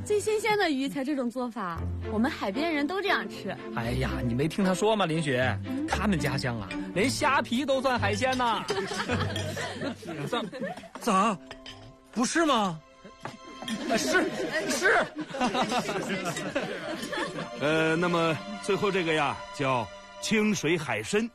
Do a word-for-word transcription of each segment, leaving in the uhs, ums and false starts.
最新鲜的鱼才这种做法，我们海边人都这样吃。 哎呀，你没听他说吗，林雪？他们家乡啊，连虾皮都算海鲜呢。 咋咋，不是吗？ 是是。 呃，那么最后这个呀，叫清水海参。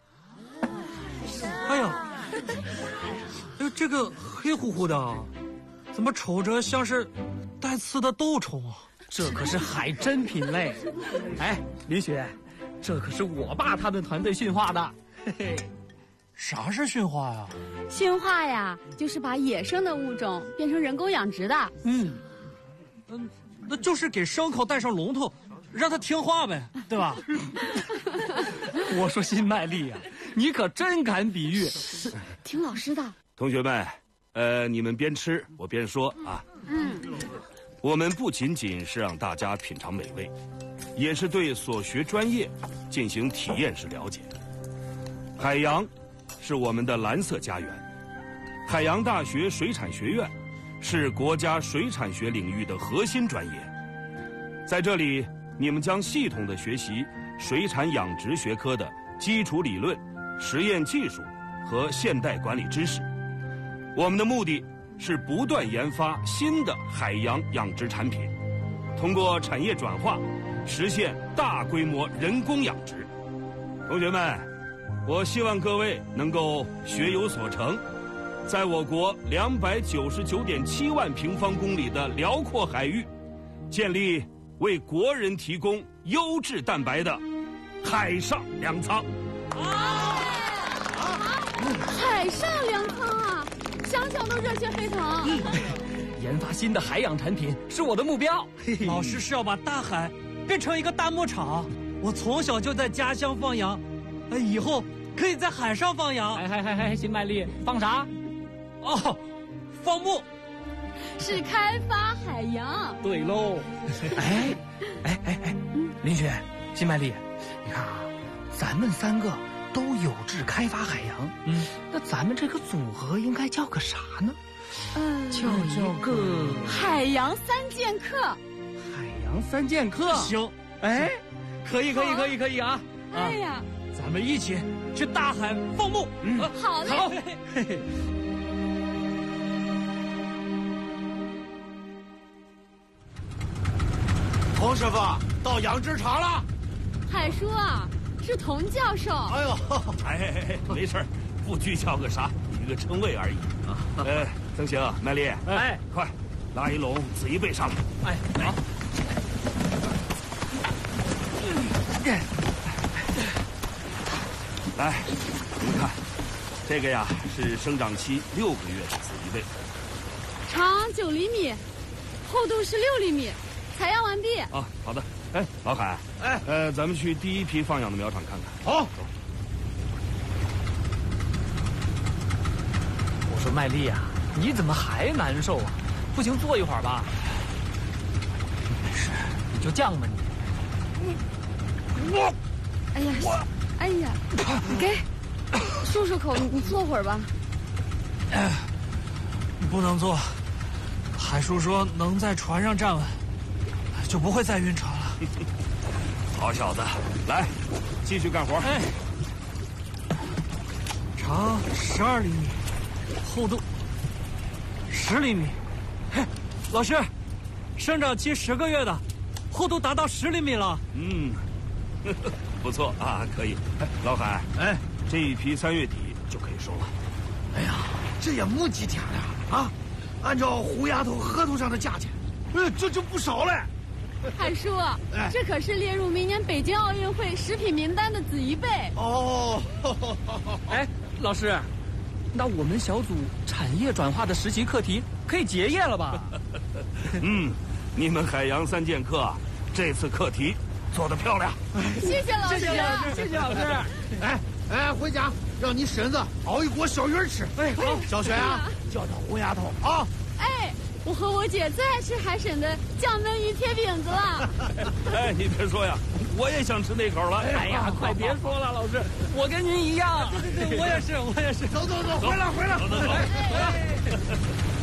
哎呀，哎，这个黑乎乎的，怎么瞅着像是带刺的豆虫啊？ 这可是海珍品类。哎，林雪，这可是我爸他们团队驯化的。嘿嘿。 啥是驯化呀？ 驯化呀，就是把野生的物种变成人工养殖的。 嗯，嗯，那就是给牲口戴上龙头，让它听话呗，对吧？ 我说辛麦丽呀、啊，你可真敢比喻。 听老师的。 同学们，呃，你们边吃我边说啊。 嗯。 我们不仅仅是让大家品尝美味，也是对所学专业进行体验式了解。海洋是我们的蓝色家园，海洋大学水产学院是国家水产学领域的核心专业。在这里，你们将系统地学习水产养殖学科的基础理论、实验技术和现代管理知识。我们的目的是不断研发新的海洋养殖产品，通过产业转化，实现大规模人工养殖。同学们，我希望各位能够学有所成，在我国两百九十九点七万平方公里的辽阔海域，建立为国人提供优质蛋白的海上粮仓。 啊！海上粮仓啊，想想都热血沸腾。 嗯、研发新的海洋产品是我的目标。 嘿嘿，老师是要把大海变成一个大牧场。我从小就在家乡放羊。哎，以后可以在海上放羊。 哎嗨嗨嗨，辛麦丽，放啥？ 哦，放牧。 是开发海洋。 对喽。哎，哎哎哎，林雪，辛麦丽，你看啊，咱们三个都有志开发海洋。嗯，那咱们这个组合应该叫个啥呢？ 嗯， 叫叫个海洋三剑客。 海洋三剑客。 行， 哎，可以可以可以可以啊！ 哎呀。 咱们一起去大海放牧。 嗯，好嘞。 好。 童师傅到养殖场了。 海叔啊，是童教授。 哎呦， 哎哎哎，没事，不拘叫个啥，一个称谓而已啊。呃，曾行、麦丽， 哎， 快拉一笼紫衣贝上来。 哎，好。嗯。 来，你们看，这个呀是生长期六个月的紫衣贝， 长九厘米，厚度是六厘米，采样完毕。 啊，好的。哎，老海， 哎， 呃，咱们去第一批放养的苗场看看。 好。 走。 我说麦丽啊，你怎么还难受啊？不行，坐一会儿吧。没事，你就犟吧你。 我， 哎呀，我。哎呀，你给漱漱口，你你坐会儿吧。 哎，不能坐。海叔说能在船上站稳，就不会再晕船了。 好小子，来，继续干活。 哎，长十二厘米，厚度十厘米。嘿，老师，生长期十个月的，厚度达到十厘米了。 嗯。不错啊，可以。哎，老海， 哎， 这一批三月底就可以收了。 哎呀，这也没几天了啊！按照胡丫头合同上的价钱，呃，这就不少了。 海叔， 哎， 这可是列入明年北京奥运会食品名单的紫衣贝。 哦， 哎，老师，那我们小组产业转化的实习课题可以结业了吧？ 嗯，你们海洋三剑客这次课题做得漂亮。 谢谢老师， 谢谢老师，谢谢老师。 哎哎，回家让你婶子熬一锅小鱼吃。 哎，好， 小雪啊，叫叫胡丫头啊。 哎，我和我姐最爱吃海沈的酱焖鱼贴饼子了。 哎，你别说呀，我也想吃那口了。 哎呀，快别说了，老师，我跟您一样。 对对对，我也是，我也是。 走走走，回来回来。 走走走。 哎